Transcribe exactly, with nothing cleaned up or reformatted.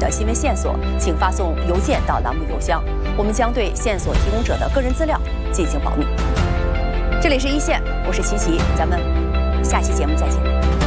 的新闻线索，请发送邮件到栏目邮箱，我们将对线索提供者的个人资料进行保密。这里是一线，我是琪琪，咱们下期节目再见。